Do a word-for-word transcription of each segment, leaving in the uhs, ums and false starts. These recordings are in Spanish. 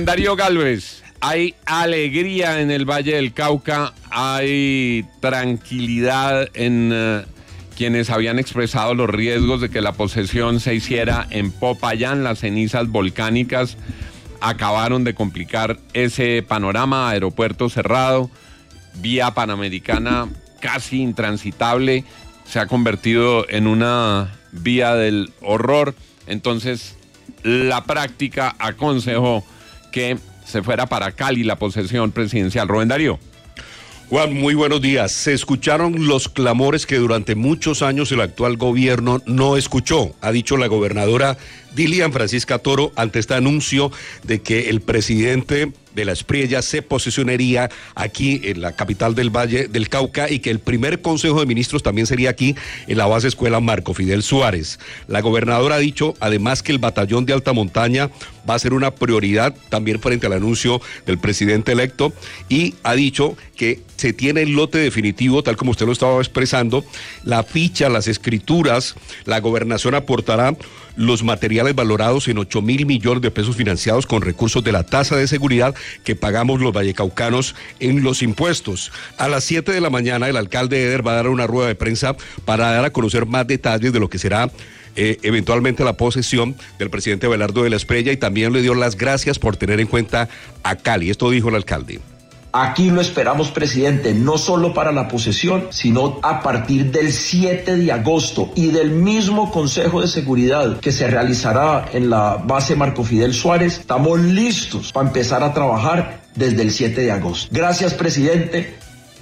Rubén Darío Gálvez, hay alegría en el Valle del Cauca, hay tranquilidad en uh, quienes habían expresado los riesgos de que la posesión se hiciera en Popayán. Las cenizas volcánicas acabaron de complicar ese panorama, aeropuerto cerrado, vía panamericana casi intransitable, se ha convertido en una vía del horror. Entonces, la práctica aconsejó que se fuera para Cali la posesión presidencial. Rubén Darío. Juan, muy buenos días. Se escucharon los clamores que durante muchos años el actual gobierno no escuchó, ha dicho la gobernadora Dilian Francisca Toro ante este anuncio de que el presidente de la Espriella se posicionaría aquí en la capital del Valle del Cauca y que el primer Consejo de Ministros también sería aquí en la base escuela Marco Fidel Suárez. La gobernadora ha dicho además que el batallón de alta montaña va a ser una prioridad también frente al anuncio del presidente electo y ha dicho que se tiene el lote definitivo, tal como usted lo estaba expresando, la ficha, las escrituras, la gobernación aportará los materiales valorados en ocho mil millones de pesos financiados con recursos de la tasa de seguridad que pagamos los vallecaucanos en los impuestos. A las siete de la mañana el alcalde Eder va a dar una rueda de prensa para dar a conocer más detalles de lo que será eh, eventualmente la posesión del presidente Abelardo de la Espriella y también le dio las gracias por tener en cuenta a Cali. Esto dijo el alcalde. Aquí lo esperamos, presidente, no solo para la posesión, sino a partir del siete de agosto y del mismo Consejo de Seguridad que se realizará en la base Marco Fidel Suárez. Estamos listos para empezar a trabajar desde el siete de agosto. Gracias, presidente.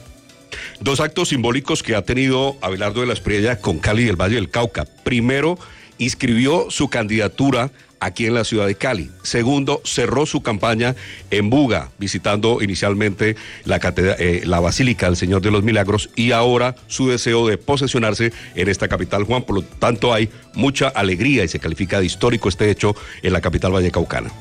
Dos actos simbólicos que ha tenido Abelardo de la Espriella con Cali y el Valle del Cauca. Primero, inscribió su candidatura aquí en la ciudad de Cali. Segundo, cerró su campaña en Buga, visitando inicialmente la, catedral, eh, la Basílica del Señor de los Milagros y ahora su deseo de posesionarse en esta capital, Juan. Por lo tanto, hay mucha alegría y se califica de histórico este hecho en la capital vallecaucana.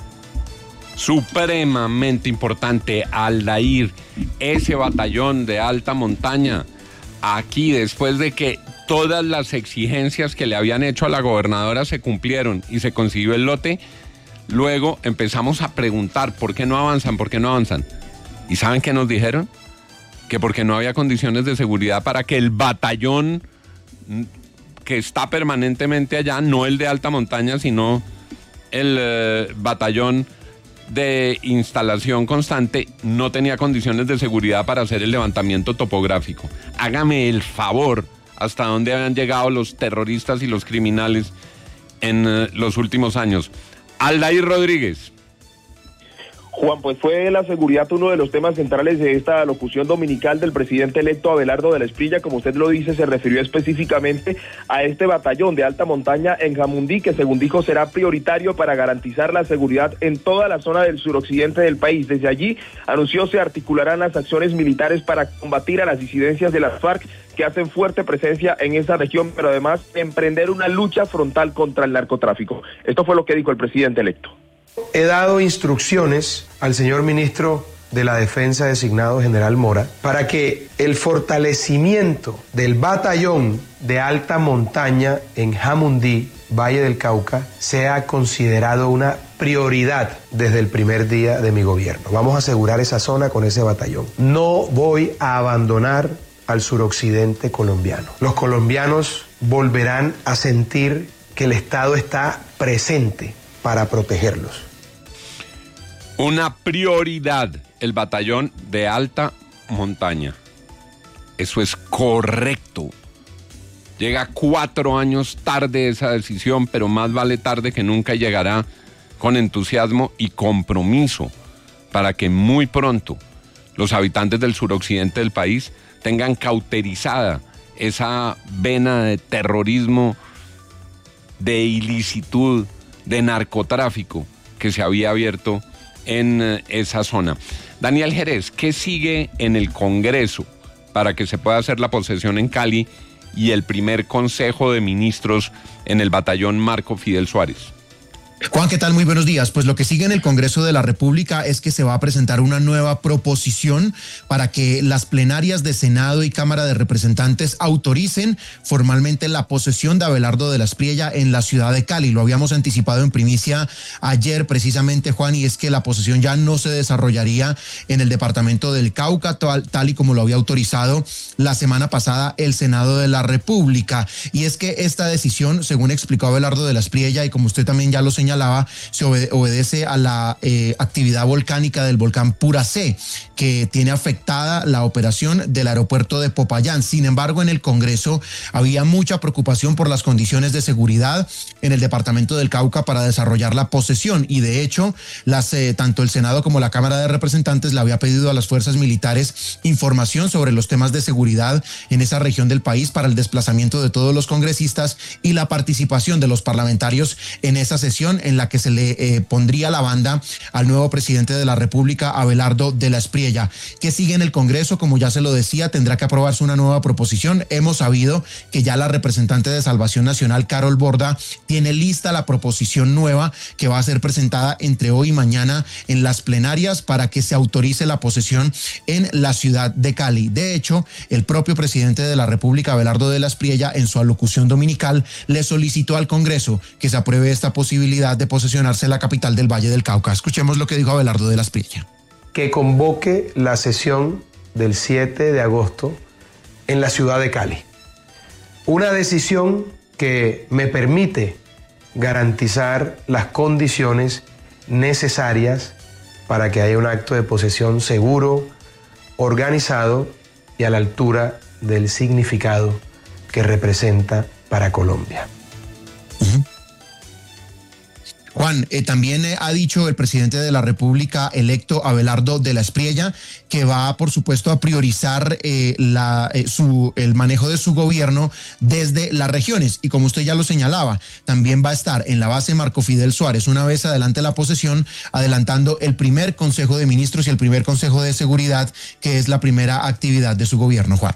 Supremamente importante, Aldair, ese batallón de alta montaña, aquí después de que todas las exigencias que le habían hecho a la gobernadora se cumplieron y se consiguió el lote, luego empezamos a preguntar por qué no avanzan, por qué no avanzan. ¿Y saben qué nos dijeron? Que porque no había condiciones de seguridad para que el batallón que está permanentemente allá, no el de alta montaña, sino el eh, batallón de instalación constante, no tenía condiciones de seguridad para hacer el levantamiento topográfico. Hágame el favor, hasta dónde habían llegado los terroristas y los criminales en uh, los últimos años. Aldair Rodríguez. Juan, pues fue la seguridad uno de los temas centrales de esta locución dominical del presidente electo Abelardo de la Espriella. Como usted lo dice, se refirió específicamente a este batallón de alta montaña en Jamundí, que según dijo será prioritario para garantizar la seguridad en toda la zona del suroccidente del país. Desde allí anunció se articularán las acciones militares para combatir a las disidencias de las FARC que hacen fuerte presencia en esa región, pero además emprender una lucha frontal contra el narcotráfico. Esto fue lo que dijo el presidente electo. He dado instrucciones al señor ministro de la Defensa designado, general Mora, para que el fortalecimiento del batallón de alta montaña en Jamundí, Valle del Cauca, sea considerado una prioridad desde el primer día de mi gobierno. Vamos a asegurar esa zona con ese batallón. No voy a abandonar al suroccidente colombiano. Los colombianos volverán a sentir que el Estado está presente para protegerlos. Una prioridad, el batallón de alta montaña. Eso es correcto. Llega cuatro años tarde esa decisión, pero más vale tarde que nunca, y llegará con entusiasmo y compromiso para que muy pronto los habitantes del suroccidente del país tengan cauterizada esa vena de terrorismo, de ilicitud, de narcotráfico que se había abierto en esa zona. Daniel Jerez, ¿qué sigue en el Congreso para que se pueda hacer la posesión en Cali y el primer Consejo de Ministros en el batallón Marco Fidel Suárez? Juan, ¿qué tal? Muy buenos días. Pues lo que sigue en el Congreso de la República es que se va a presentar una nueva proposición para que las plenarias de Senado y Cámara de Representantes autoricen formalmente la posesión de Abelardo de la Espriella en la ciudad de Cali. Lo habíamos anticipado en primicia ayer precisamente, Juan, y es que la posesión ya no se desarrollaría en el departamento del Cauca, tal, tal y como lo había autorizado la semana pasada el Senado de la República. Y es que esta decisión, según explicó Abelardo de la Espriella, y como usted también ya lo señaló, señalaba, se obede- obedece a la eh, actividad volcánica del volcán Puracé, que tiene afectada la operación del aeropuerto de Popayán. Sin embargo, en el Congreso había mucha preocupación por las condiciones de seguridad en el departamento del Cauca para desarrollar la posesión, y de hecho, las, eh, tanto el Senado como la Cámara de Representantes le había pedido a las fuerzas militares información sobre los temas de seguridad en esa región del país para el desplazamiento de todos los congresistas y la participación de los parlamentarios en esa sesión en la que se le eh, pondría la banda al nuevo presidente de la República, Abelardo de la Espriella. ¿Qué sigue en el Congreso? Como ya se lo decía, tendrá que aprobarse una nueva proposición. Hemos sabido que ya la representante de Salvación Nacional, Carol Borda, tiene lista la proposición nueva que va a ser presentada entre hoy y mañana en las plenarias para que se autorice la posesión en la ciudad de Cali. De hecho, el propio presidente de la República, Abelardo de la Espriella, en su alocución dominical, le solicitó al Congreso que se apruebe esta posibilidad de posesionarse la capital del Valle del Cauca. Escuchemos lo que dijo Abelardo de la Espriella. Que convoque la sesión del siete de agosto en la ciudad de Cali. Una decisión que me permite garantizar las condiciones necesarias para que haya un acto de posesión seguro, organizado y a la altura del significado que representa para Colombia. Uh-huh. Juan, eh, también eh, ha dicho el presidente de la República electo, Abelardo de la Espriella, que va, por supuesto, a priorizar eh, la, eh, su, el manejo de su gobierno desde las regiones. Y como usted ya lo señalaba, también va a estar en la base Marco Fidel Suárez, una vez adelante la posesión, adelantando el primer Consejo de Ministros y el primer Consejo de Seguridad, que es la primera actividad de su gobierno, Juan.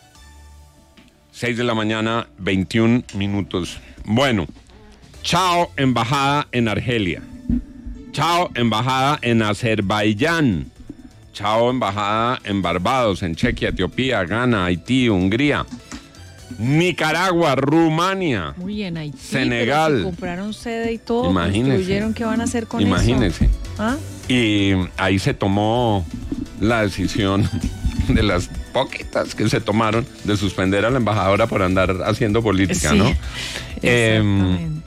seis de la mañana, veintiún minutos. Bueno. Chao, embajada en Argelia. Chao, embajada en Azerbaiyán. Chao, embajada en Barbados, en Chequia, Etiopía, Ghana, Haití, Hungría, Nicaragua, Rumania. Muy bien, Haití, Senegal. Pero si compraron sede y todo, Imagínese. construyeron, ¿qué van a hacer con Imagínese. eso? ¿Ah? Y ahí se tomó la decisión de las poquitas que se tomaron de suspender a la embajadora por andar haciendo política, sí, ¿no? Exactamente. Eh,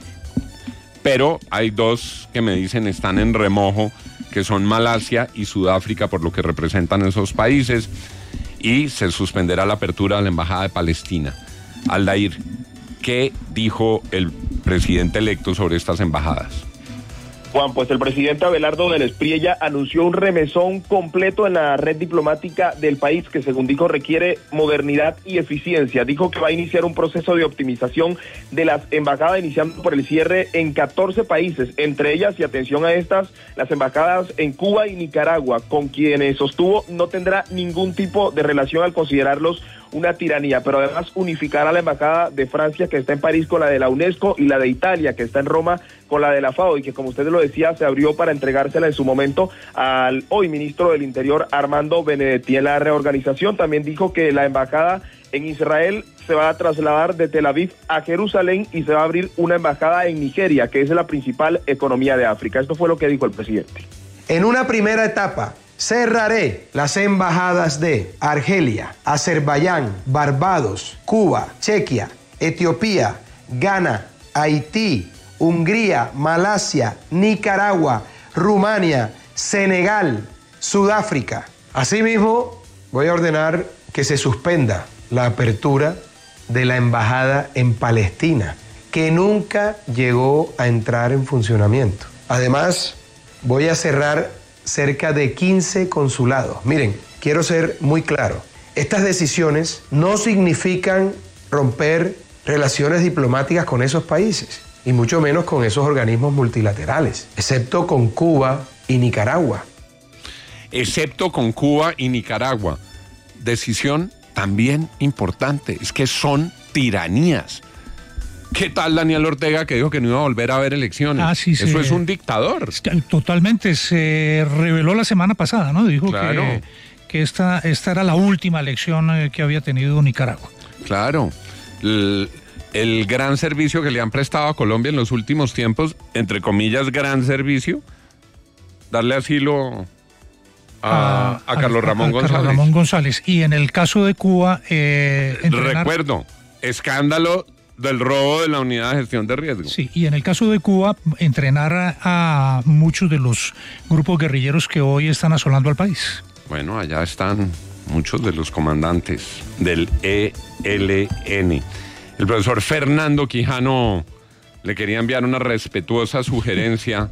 pero hay dos que me dicen están en remojo, que son Malasia y Sudáfrica, por lo que representan esos países, y se suspenderá la apertura de la embajada de Palestina. Aldair, ¿qué dijo el presidente electo sobre estas embajadas? Juan, pues el presidente Abelardo de la Espriella anunció un remesón completo en la red diplomática del país que, según dijo, requiere modernidad y eficiencia. Dijo que va a iniciar un proceso de optimización de las embajadas, iniciando por el cierre en catorce países, entre ellas, y atención a estas, las embajadas en Cuba y Nicaragua, con quienes sostuvo no tendrá ningún tipo de relación al considerarlos una tiranía, pero además unificará la embajada de Francia, que está en París, con la de la UNESCO, y la de Italia, que está en Roma, con la de la FAO, y que, como usted lo decía, se abrió para entregársela en su momento al hoy ministro del Interior, Armando Benedetti. En la reorganización también dijo que la embajada en Israel se va a trasladar de Tel Aviv a Jerusalén y se va a abrir una embajada en Nigeria, que es la principal economía de África. Esto fue lo que dijo el presidente. En una primera etapa, cerraré las embajadas de Argelia, Azerbaiyán, Barbados, Cuba, Chequia, Etiopía, Ghana, Haití, Hungría, Malasia, Nicaragua, Rumania, Senegal, Sudáfrica. Asimismo, voy a ordenar que se suspenda la apertura de la embajada en Palestina, que nunca llegó a entrar en funcionamiento. Además, voy a cerrar cerca de quince consulados. Miren, quiero ser muy claro. Estas decisiones no significan romper relaciones diplomáticas con esos países, y mucho menos con esos organismos multilaterales, excepto con Cuba y Nicaragua. Excepto con Cuba y Nicaragua. Decisión también importante, es que son tiranías. ¿Qué tal Daniel Ortega, que dijo que no iba a volver a haber elecciones? Ah, sí, Eso se- es un dictador. Totalmente, se reveló la semana pasada, ¿no? Dijo Claro. que, que esta, esta era la última elección eh, que había tenido Nicaragua. Claro. El, el gran servicio que le han prestado a Colombia en los últimos tiempos, entre comillas, gran servicio, darle asilo a, a Carlos Ramón a González. Carlos Ramón González. Y en el caso de Cuba, eh, entrenar- Recuerdo, escándalo del robo de la unidad de gestión de riesgo. Sí, y en el caso de Cuba, entrenar a, a muchos de los grupos guerrilleros que hoy están asolando al país. Bueno, allá están muchos de los comandantes del E L N. El profesor Fernando Quijano le quería enviar una respetuosa sugerencia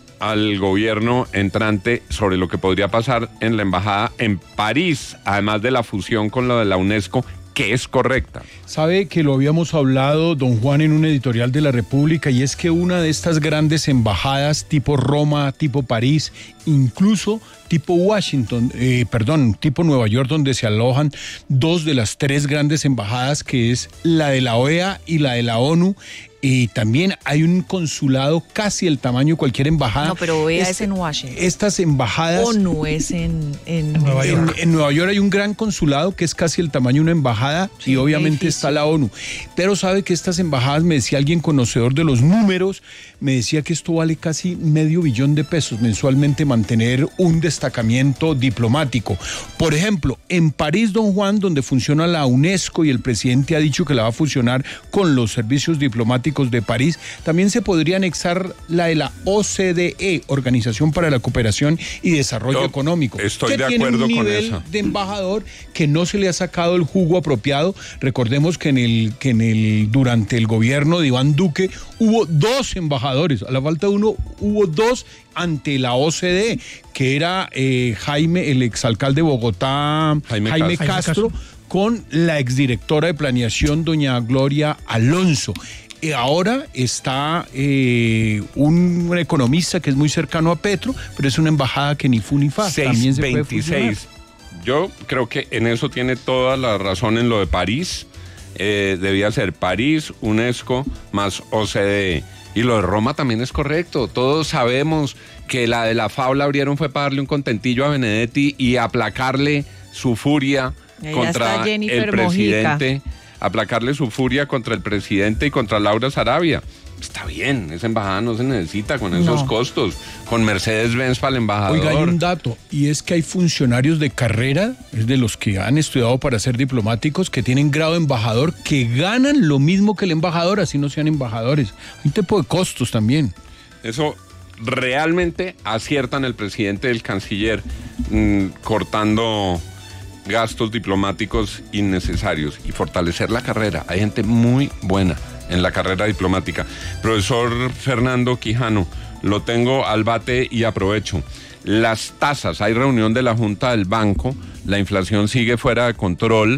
al gobierno entrante sobre lo que podría pasar en la embajada en París, además de la fusión con la de la UNESCO, que es correcta. Sabe que lo habíamos hablado, don Juan, en un editorial de La República, y es que una de estas grandes embajadas tipo Roma, tipo París, incluso tipo Washington, eh, perdón, tipo Nueva York, donde se alojan dos de las tres grandes embajadas, que es la de la O E A y la de la ONU. Y también hay un consulado casi el tamaño de cualquier embajada. No, pero O E A Este- es en Washington. Estas embajadas... ONU es en, en, Nueva En, York. en Nueva York hay un gran consulado que es casi el tamaño de una embajada, Sí, y obviamente edificio. está la ONU. Pero sabe que estas embajadas, me decía alguien conocedor de los números, me decía que esto vale casi medio billón de pesos mensualmente mantener un destacamiento diplomático. Por ejemplo, en París, don Juan, donde funciona la UNESCO y el presidente ha dicho que la va a fusionar con los servicios diplomáticos de París, también se podría anexar la de la O C D E, Organización para la Cooperación y Desarrollo Yo Económico, estoy que de tiene acuerdo un con nivel esa. de embajador que no se le ha sacado el jugo apropiado. Recordemos que en el que en el durante el gobierno de Iván Duque hubo dos embajadores, a la falta de uno hubo dos ante la O C D E, que era eh, Jaime, el exalcalde de Bogotá, Jaime Jaime, Castro. Castro, Jaime con la exdirectora de planeación, doña Gloria Alonso. Y ahora está eh, un, un economista que es muy cercano a Petro, pero es una embajada que ni fu ni fa. También se puede fusionar. seiscientos veintiséis. Yo creo que en eso tiene toda la razón en lo de París. Eh, debía ser París, UNESCO, más O C D E. Y lo de Roma también es correcto. Todos sabemos que la de la FAO la abrieron fue para darle un contentillo a Benedetti y aplacarle su furia Allá contra está Jennifer el presidente. Aplacarle su furia contra el presidente y contra Laura Sarabia. Está bien, esa embajada no se necesita con esos No. costos. Con Mercedes-Benz para el embajador. Oiga, hay un dato, y es que hay funcionarios de carrera, es de los que han estudiado para ser diplomáticos, que tienen grado de embajador, que ganan lo mismo que el embajador, así no sean embajadores. Hay un tipo de costos también. Eso realmente aciertan el presidente y el canciller mmm, cortando gastos diplomáticos innecesarios y fortalecer la carrera. Hay gente muy buena en la carrera diplomática. Profesor Fernando Quijano, lo tengo al bate y aprovecho. Las tasas, hay reunión de la Junta del Banco, la inflación sigue fuera de control,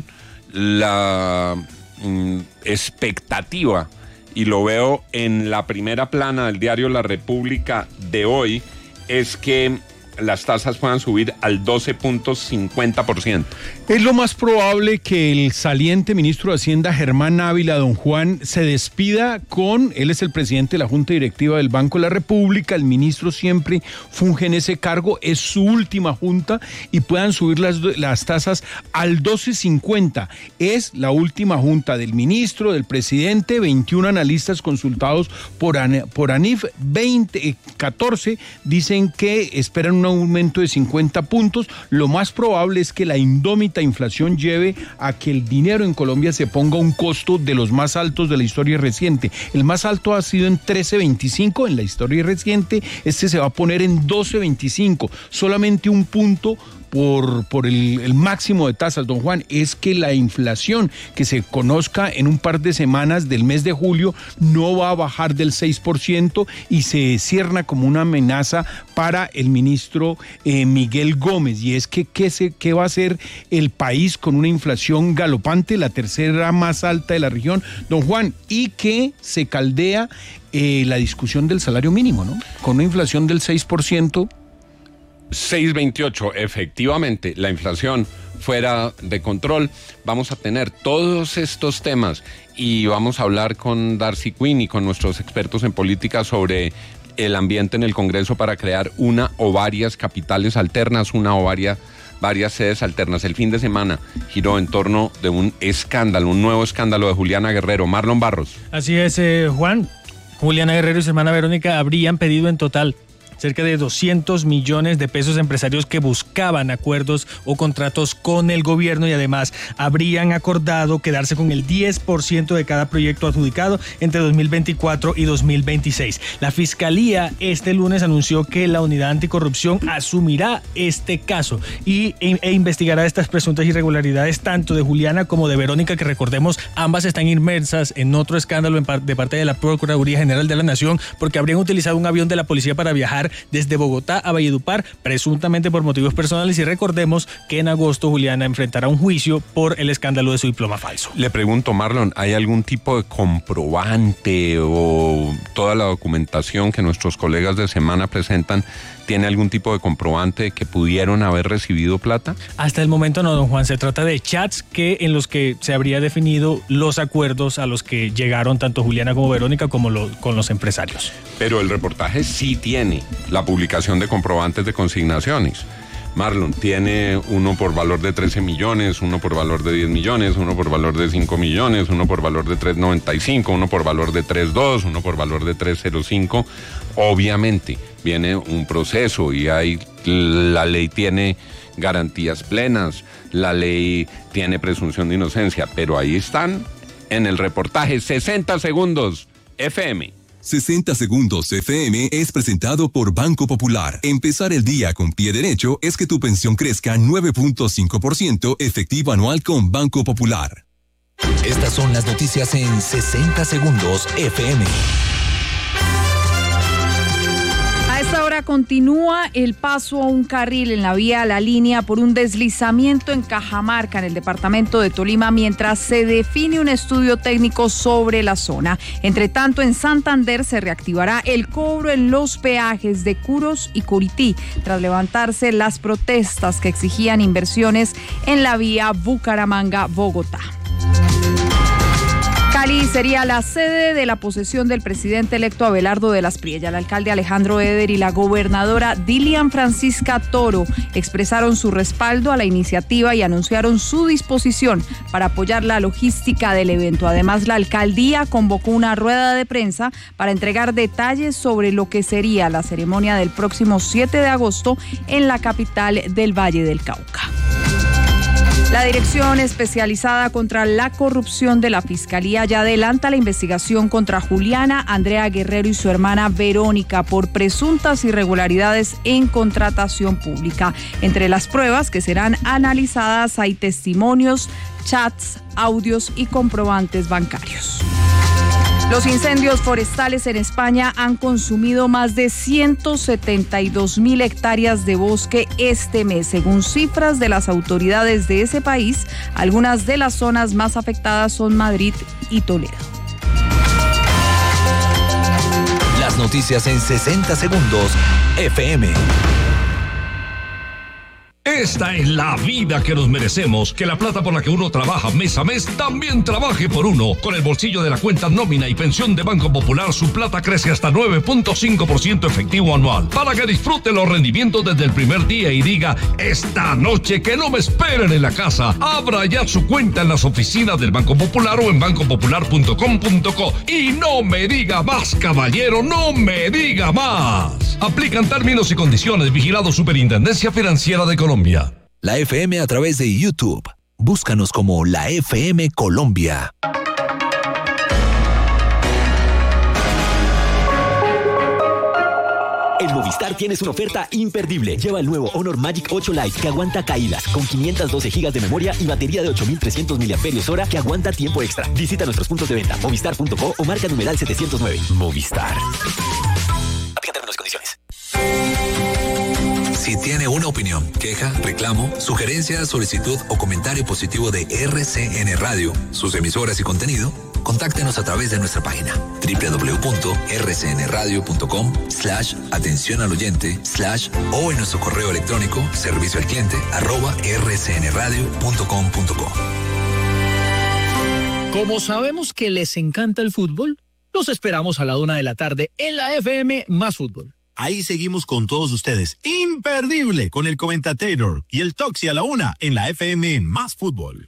la mm, expectativa, y lo veo en la primera plana del diario La República de hoy, es que las tasas puedan subir al doce punto cincuenta por ciento. Es lo más probable que el saliente ministro de Hacienda, Germán Ávila, don Juan, se despida con, él es el presidente de la Junta Directiva del Banco de la República, el ministro siempre funge en ese cargo, es su última junta, y puedan subir las, las tasas al doce cincuenta. Es la última junta del ministro, del presidente, veintiún analistas consultados por, por ANIF, veinte, catorce dicen que esperan un aumento de cincuenta puntos. Lo más probable es que la indómita inflación lleve a que el dinero en Colombia se ponga a un costo de los más altos de la historia reciente. El más alto ha sido en trece veinticinco en la historia reciente, este se va a poner en doce veinticinco, solamente un punto por, por el, el máximo de tasas, don Juan. Es que la inflación que se conozca en un par de semanas del mes de julio no va a bajar del seis por ciento y se cierna como una amenaza para el ministro eh, Miguel Gómez, y es que ¿qué, se, qué va a hacer el país con una inflación galopante, la tercera más alta de la región, don Juan, y que se caldea eh, la discusión del salario mínimo, ¿no? Con una inflación del seis por ciento. seis veintiocho, efectivamente, la inflación fuera de control. Vamos a tener todos estos temas y vamos a hablar con Darcy Quinn y con nuestros expertos en política sobre el ambiente en el Congreso para crear una o varias capitales alternas, una o varias, varias sedes alternas. El fin de semana giró en torno de un escándalo, un nuevo escándalo de Juliana Guerrero. Marlon Barros. Así es, eh, Juan. Juliana Guerrero y su hermana Verónica habrían pedido en total cerca de doscientos millones de pesos a empresarios que buscaban acuerdos o contratos con el gobierno y además habrían acordado quedarse con el diez por ciento de cada proyecto adjudicado entre dos mil veinticuatro y dos mil veintiséis. La Fiscalía este lunes anunció que la Unidad Anticorrupción asumirá este caso y, e, e investigará estas presuntas irregularidades tanto de Juliana como de Verónica, que recordemos ambas están inmersas en otro escándalo en par, de parte de la Procuraduría General de la Nación porque habrían utilizado un avión de la policía para viajar desde Bogotá a Valledupar, presuntamente por motivos personales, y recordemos que en agosto Juliana enfrentará un juicio por el escándalo de su diploma falso. Le pregunto, Marlon, ¿hay algún tipo de comprobante o toda la documentación que nuestros colegas de Semana presentan tiene algún tipo de comprobante de que pudieron haber recibido plata? Hasta el momento no, don Juan. Se trata de chats que en los que se habría definido los acuerdos a los que llegaron tanto Juliana como Verónica como lo, con los empresarios. Pero el reportaje sí tiene la publicación de comprobantes de consignaciones. Marlon, tiene uno por valor de trece millones, uno por valor de diez millones, uno por valor de cinco millones, uno por valor de tres noventa y cinco, uno por valor de tres dos, uno por valor de tres cero cinco. Obviamente viene un proceso y hay, la ley tiene garantías plenas, la ley tiene presunción de inocencia, pero ahí están en el reportaje. sesenta segundos F M. sesenta segundos F M es presentado por Banco Popular. Empezar el día con pie derecho es que tu pensión crezca nueve punto cinco por ciento efectivo anual con Banco Popular. Estas son las noticias en sesenta segundos F M. A esta hora continúa el paso a un carril en la vía La Línea por un deslizamiento en Cajamarca, en el departamento de Tolima, mientras se define un estudio técnico sobre la zona. Entre tanto, en Santander se reactivará el cobro en los peajes de Curos y Curití, tras levantarse las protestas que exigían inversiones en la vía Bucaramanga-Bogotá. Cali sería la sede de la posesión del presidente electo Abelardo de la Espriella. El alcalde Alejandro Eder y la gobernadora Dilian Francisca Toro expresaron su respaldo a la iniciativa y anunciaron su disposición para apoyar la logística del evento. Además, la alcaldía convocó una rueda de prensa para entregar detalles sobre lo que sería la ceremonia del próximo siete de agosto en la capital del Valle del Cauca. La Dirección Especializada contra la Corrupción de la Fiscalía ya adelanta la investigación contra Juliana Andrea Guerrero y su hermana Verónica por presuntas irregularidades en contratación pública. Entre las pruebas que serán analizadas hay testimonios, chats, audios y comprobantes bancarios. Los incendios forestales en España han consumido más de ciento setenta y dos mil hectáreas de bosque este mes. Según cifras de las autoridades de ese país, algunas de las zonas más afectadas son Madrid y Toledo. Las noticias en sesenta segundos F M. Esta es la vida que nos merecemos, que la plata por la que uno trabaja mes a mes también trabaje por uno. Con el bolsillo de la cuenta nómina y pensión de Banco Popular, su plata crece hasta nueve punto cinco por ciento efectivo anual, para que disfrute los rendimientos desde el primer día y diga, esta noche que no me esperen en la casa. Abra ya su cuenta en las oficinas del Banco Popular o en banco popular punto com punto co. Y no me diga más, caballero, no me diga más. Aplican términos y condiciones. Vigilado Superintendencia Financiera de Colombia. La F M a través de YouTube. Búscanos como la F M Colombia. En Movistar tienes una oferta imperdible. Lleva el nuevo Honor Magic ocho Lite que aguanta caídas con quinientas doce gigas de memoria y batería de ocho mil trescientos miliamperios hora que aguanta tiempo extra. Visita nuestros puntos de venta movistar punto co o marca numeral setecientos nueve. Movistar. Aplica términos y condiciones. Si tiene una opinión, queja, reclamo, sugerencia, solicitud o comentario positivo de R C N Radio, sus emisoras y contenido, Contáctenos a través de nuestra página doble u doble u doble u punto r c n radio punto com slash atención al oyente slash o en nuestro correo electrónico servicio al cliente arroba r c n radio punto com punto co. Como sabemos que les encanta el fútbol, los esperamos a la una de la tarde en la F M Más Fútbol. Ahí seguimos con todos ustedes. Imperdible con el Comentator y el Toxi a la una en la F M Más Fútbol.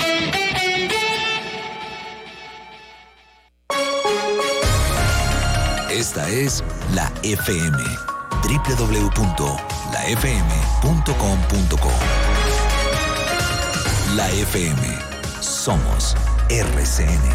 Esta es la F M. doble u doble u doble u punto la f m punto com punto co. La F M. Somos R C N.